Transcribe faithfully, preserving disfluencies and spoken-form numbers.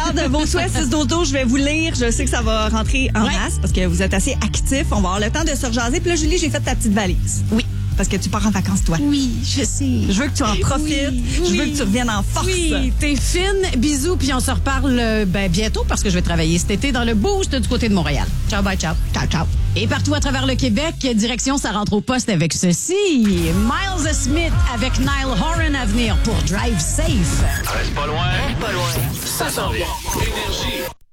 regarde, vos souhaits six dodo, je vais vous lire. Je sais que ça va rentrer en Ouais. masse parce que vous êtes assez actifs. On va avoir le temps de se rejaser. Puis là, Julie, j'ai fait ta petite valise. Oui. Parce que tu pars en vacances, toi. Oui, je sais. Je veux que tu en profites. Oui, Je veux oui. que tu reviennes en force. Oui, t'es fine. Bisous, puis on se reparle euh, ben, bientôt parce que je vais travailler cet été dans le boost du côté de Montréal. Ciao, bye, ciao. Ciao, ciao. Et partout à travers le Québec, direction, ça rentre au poste avec ceci. Miles Smith avec Niall Horan à venir pour Drive Safe. Reste pas loin. Reste pas loin. Ça s'en vient. Énergie.